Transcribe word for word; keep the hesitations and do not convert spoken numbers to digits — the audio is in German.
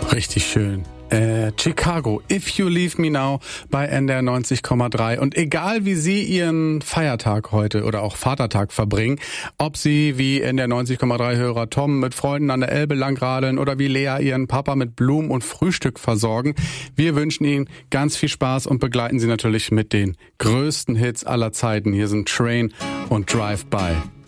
Richtig schön. Äh, Chicago, If You Leave Me Now bei N D R neunzig Komma drei. Und egal wie Sie Ihren Feiertag heute oder auch Vatertag verbringen, ob Sie wie N D R neunzig Komma drei Hörer Tom mit Freunden an der Elbe langradeln oder wie Lea Ihren Papa mit Blumen und Frühstück versorgen, wir wünschen Ihnen ganz viel Spaß und begleiten Sie natürlich mit den größten Hits aller Zeiten. Hier sind Train und Drive By.